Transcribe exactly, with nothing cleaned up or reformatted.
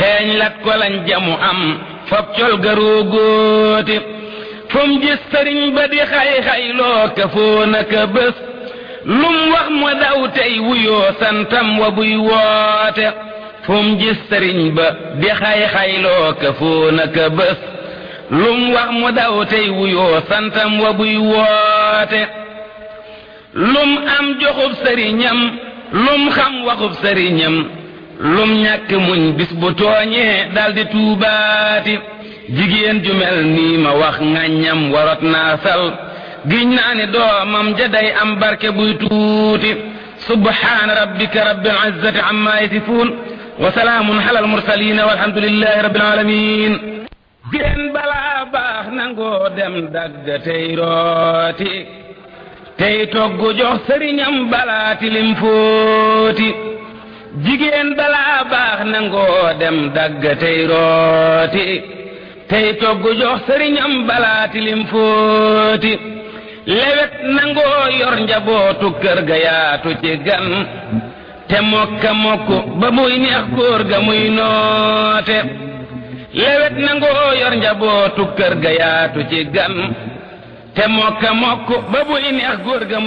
xeeñ lat ko lañ jamu am fab col garoo góoti fum gis sëriñ ba di xay-xayloo ka foo naka bés lum wax mu daw tey wuyoo santam wa buy woote fum gis sëriñ ba di xay-xayloo ka foo naka bés lum wax mu daw tey wuyoo santam wa buy woote lum am joxub sëriñam lum xam waxub sëriñam lum ñàkk muñ bis bu tooñee daldi tuubaati jigéen ju mel nii ma wax ŋàññam warot naa sal giñ naa ni doomam ja day am barke buy tuuti subhaana rabbika rabbil izzati amma yasifuun wa salaamun alal mursaliin walhamdulillahi rabbil aalamiin jigéen balaa baax nangoo dem dagg tey rooti tey toggu jox sëriñam balaa tilim fóoti jigéen balaa baax nangoo dem dagg tey rooti tey toggu jox sëriñam balaa tilim fóoti lewet nangoo yor njabootu kër ga yaatu ci gan te mokka mokku ba muy neex góor ga muy noote lewet nangoo yor njabootu kër ga yaatu ci gan te mokka mokku ba muy neex góor ga